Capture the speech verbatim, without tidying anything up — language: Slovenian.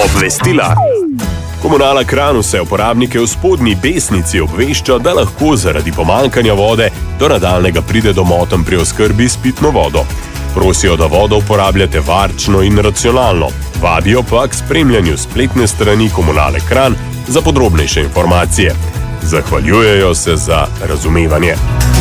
Obvestila. Komunala Kranj vse uporabnike v spodnji Besnici obvešča, da lahko zaradi pomanjkanja vode do nadaljnjega pride do motenj pri oskrbi s pitno vodo. Prosijo, da vodo uporabljate varčno in racionalno. Vabijo pa k spremljanju spletne strani Komunale Kranj za podrobnejše informacije. Zahvaljujejo se za razumevanje.